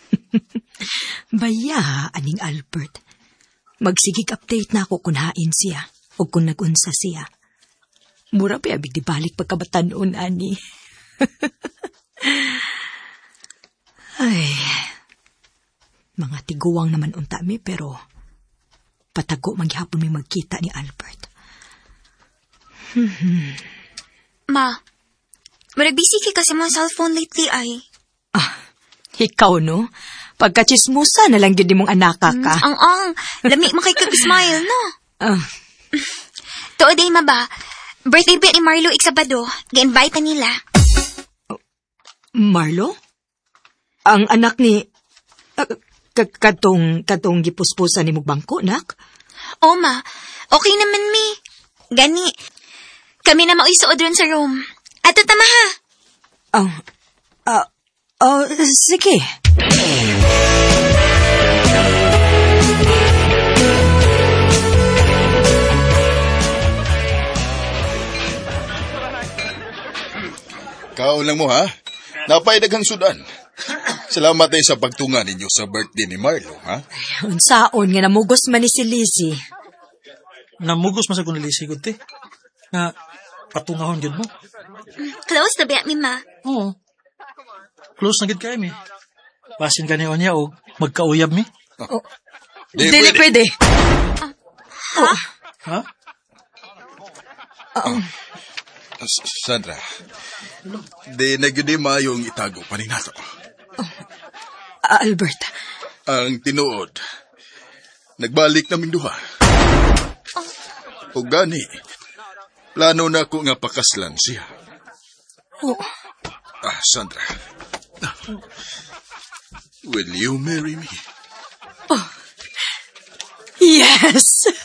Baya, aning Albert. Magsigig update na ako kung hain siya o kung nagunsa siya. Mura pa abig di balik pagkabatanon, ani. Ay, mga tiguwang naman unta mi, pero patago maghapon may magkita ni Albert. Ma, busy ka kasi mo cellphone lately ay. Ikaw no? Pagkachismusa na lang yun mong anaka ka. Lami makikag-smile, no? Tuoday ma ba, birthday ba ni Marlo Sabado, ga-invite nila. Marlo? Ang anak ni... katong gipuspusan ni Mugbangko, nak? O ma, okay naman mi. Gani, kami na mauysood ron sa room. Ato tama ha? Sige. Kaon lang mo, ha? Napay daghang sudan. Salamat sa pagtunga ninyo sa birthday ni Marlo, ha? Unsaon nga namugos man ni si Lizzie. Namugos man sa kung nalisigod, te. Nga, patungahon dyan mo. Close na ba, mi ma? Oo. Close na gid kayo, mi. Basin ka niyo niya o magkauyab, mi. Dili pwede. Ha? Sandra, di nagyudi mayong itago pa rin nato. Albert. Ang tinuod, nagbalik naming duha. O gani, plano na ko nga pakaslan siya. Sandra, will you marry me? Yes!